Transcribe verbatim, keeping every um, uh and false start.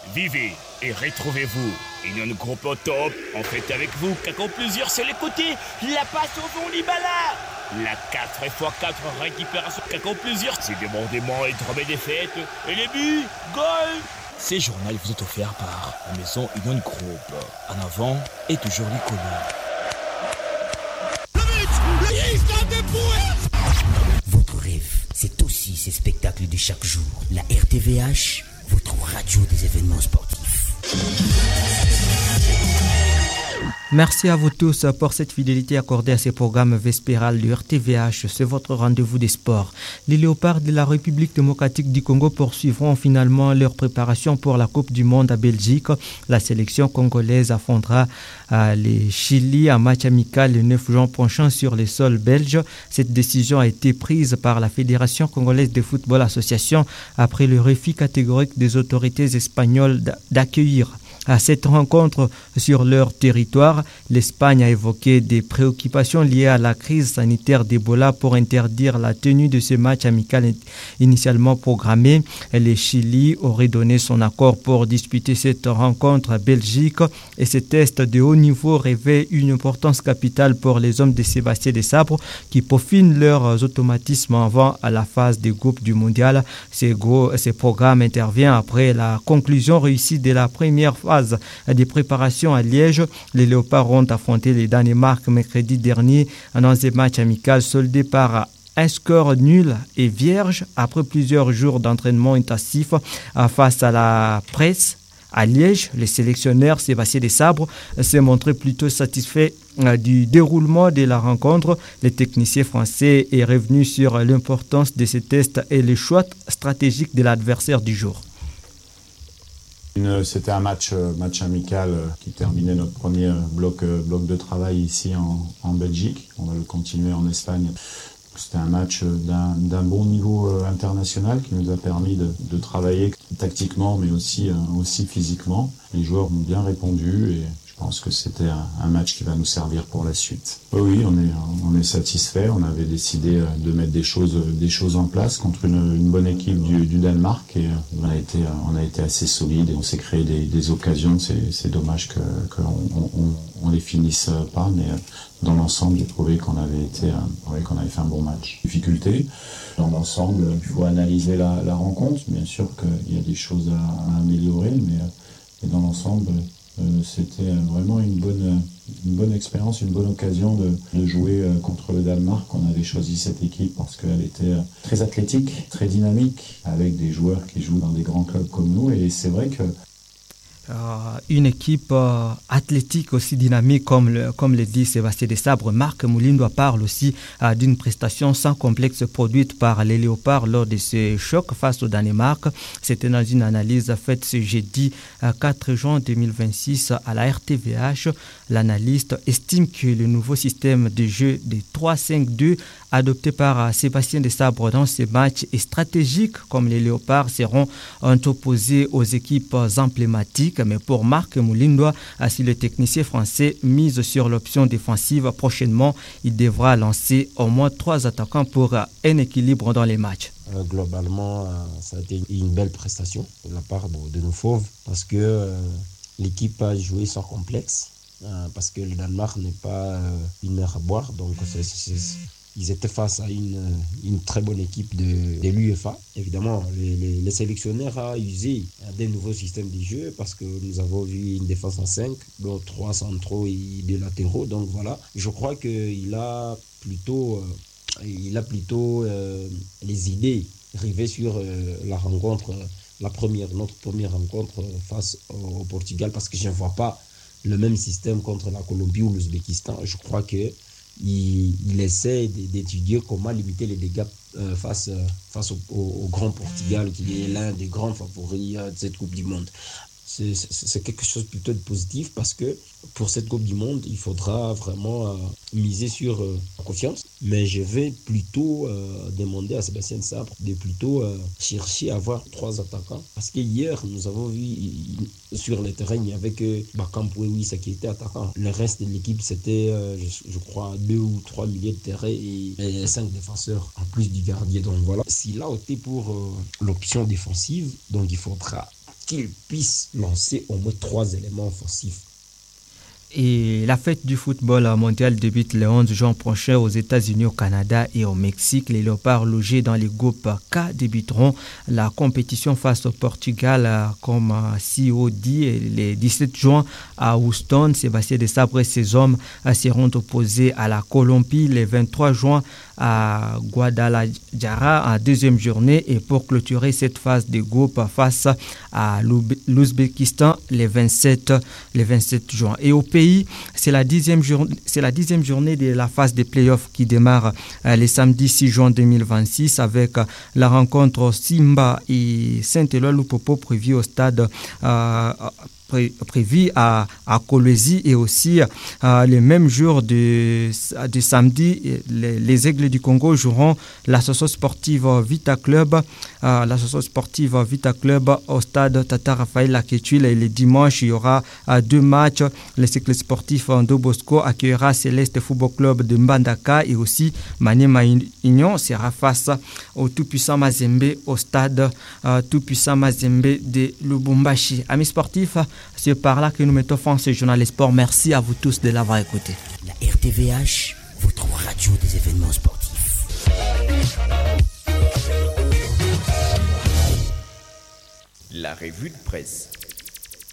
Vivez et retrouvez-vous. Union Groupe au top, en fait avec vous, qu'accord plusieurs sur les côtés, la passe au fond Libala. La quatre fois quatre récupération, qu'accord plusieurs, c'est débordement et drame des fêtes, et les buts, goal. Ces journaux vous est offert par la maison Union Groupe. En avant et toujours l'icône. Votre rêve, c'est aussi ces spectacles de chaque jour. La R T V H, votre radio des événements sportifs. Merci à vous tous pour cette fidélité accordée à ces programmes vespéral de R T V H. C'est votre rendez-vous des sports. Les Léopards de la République démocratique du Congo poursuivront finalement leur préparation pour la Coupe du Monde à Belgique. La sélection congolaise affrontera euh, les Chili en match amical le neuf juin prochain sur les sols belges. Cette décision a été prise par la Fédération congolaise de football association après le refus catégorique des autorités espagnoles d'accueillir à cette rencontre sur leur territoire. L'Espagne a évoqué des préoccupations liées à la crise sanitaire d'Ebola pour interdire la tenue de ce match amical initialement programmé. Le Chili aurait donné son accord pour disputer cette rencontre à Belgique et ce test de haut niveau revêt une importance capitale pour les hommes de Sébastien Desabre qui peaufinent leurs automatismes avant à la phase des groupes du mondial. Ce, gros, ce programme intervient après la conclusion réussie de la première phase des préparations à Liège. Les Léopards ont affronté les Danemark mercredi dernier dans un match amical soldé par un score nul et vierge après plusieurs jours d'entraînement intensif face à la presse. À Liège, le sélectionneur Sébastien Desabre s'est montré plutôt satisfait du déroulement de la rencontre. Le technicien français est revenu sur l'importance de ces tests et le choix stratégique de l'adversaire du jour. C'était un match, match amical qui terminait notre premier bloc, bloc de travail ici en, en Belgique. On va le continuer en Espagne. C'était un match d'un, d'un bon niveau international qui nous a permis de, de travailler tactiquement mais aussi, aussi physiquement. Les joueurs ont bien répondu et je pense que c'était un, un match qui va nous servir pour la suite. Oui, on est, on est satisfait. On avait décidé de mettre des choses, des choses en place contre une, une bonne équipe du, du Danemark et on a été, on a été assez solide et on s'est créé des, des occasions. C'est, c'est dommage que, que on, on, on les finisse pas, mais dans l'ensemble, j'ai trouvé qu'on avait été, ouais, qu'on avait fait un bon match. Difficulté. Dans l'ensemble, il faut analyser la, la rencontre. Bien sûr qu'il y a des choses à, à améliorer, mais, mais dans l'ensemble, Euh, c'était vraiment une bonne, une bonne expérience, une bonne occasion de, de jouer contre le Danemark. On avait choisi cette équipe parce qu'elle était très athlétique, très dynamique, avec des joueurs qui jouent dans des grands clubs comme nous. Et c'est vrai que Euh, une équipe euh, athlétique aussi dynamique comme le, comme le dit Sébastien Desabre. Marc Moulindois parle aussi euh, d'une prestation sans complexe produite par les Léopards lors de ce choc face au Danemark. C'était dans une analyse faite ce jeudi euh, quatre juin deux mille vingt-six à la R T V H. L'analyste estime que le nouveau système de jeu de trois cinq deux adopté par euh, Sébastien Desabre dans ce match est stratégique comme les Léopards seront opposés aux équipes emblématiques. Mais pour Marc Moulindois, si le technicien français mise sur l'option défensive prochainement, il devra lancer au moins trois attaquants pour un équilibre dans les matchs. Euh, globalement, euh, ça a été une belle prestation de la part de, de nos fauves parce que euh, l'équipe a joué sans complexe, euh, parce que le Danemark n'est pas euh, une mer à boire, donc c'est, c'est, c'est, ils étaient face à une, une très bonne équipe de, de l'U E F A. Évidemment, les, les, les sélectionneurs ont usé des nouveaux systèmes de jeu parce que nous avons vu une défense en cinq, dont trois centraux et deux latéraux. Donc voilà, je crois qu'il a plutôt, euh, il a plutôt euh, les idées rivées sur euh, la rencontre, la première, notre première rencontre face au, au Portugal, parce que je ne vois pas le même système contre la Colombie ou l'Ouzbékistan. Je crois que Il, il essaie d'étudier comment limiter les dégâts euh, face, euh, face au, au, au Grand Portugal, qui est l'un des grands favoris euh, de cette Coupe du Monde. C'est, c'est, c'est quelque chose plutôt de positif parce que pour cette Coupe du Monde, il faudra vraiment euh, miser sur euh, la confiance. Mais je vais plutôt euh, demander à Sébastien Desabre de plutôt euh, chercher à avoir trois attaquants. Parce que hier, nous avons vu il, sur le terrain, il y avait que Bakambu Wissa qui était attaquant. Le reste de l'équipe, c'était, euh, je, je crois, deux ou trois milieux de terrain et, et cinq défenseurs en plus du gardien. Donc voilà, s'il a opté pour euh, l'option défensive, donc il faudra qu'il puisse lancer au moins trois éléments offensifs. Et la fête du football mondial débute le onze juin prochain aux États-Unis, au Canada et au Mexique. Les Léopards logés dans les groupes K débuteront la compétition face au Portugal, comme C O dit, le dix-sept juin à Houston. Sébastien Desabre et ses hommes seront opposés à la Colombie le vingt-trois juin à Guadalajara en deuxième journée, et pour clôturer cette phase de groupe face à l'Ouzbékistan le vingt-sept, le vingt-sept juin. Et au pays, c'est la dixième journée, c'est la dixième journée de la phase des playoffs qui démarre euh, le samedi six juin deux mille vingt-six avec euh, la rencontre Simba et Saint-Éloi Lupopo prévue au stade euh, prévu à, à Kolwezi, et aussi euh, le même jour de, de samedi, les, les Aigles du Congo joueront l'association sportive Vita Club, euh, l'association sportive Vita Club au stade Tata Raphaël Laketuil, et le dimanche il y aura euh, deux matchs. Le cycle sportif Ndo Bosco accueillera Céleste Football Club de Mbandaka, et aussi Maniema Union sera face au tout-puissant Mazembe au stade euh, tout-puissant Mazembe de Lubumbashi. Amis sportifs, c'est par là que nous mettons fin à ce journal sport. Merci à vous tous de l'avoir écouté. La R T V H, votre radio des événements sportifs. La revue de presse.